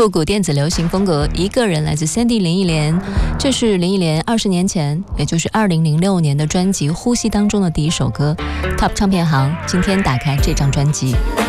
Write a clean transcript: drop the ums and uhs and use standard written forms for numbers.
复古电子流行风格，一个人来自Sandy林忆莲，这是林忆莲20年前，也就是2006年的专辑《呼吸》当中的第一首歌。Top 唱片行今天打开这张专辑。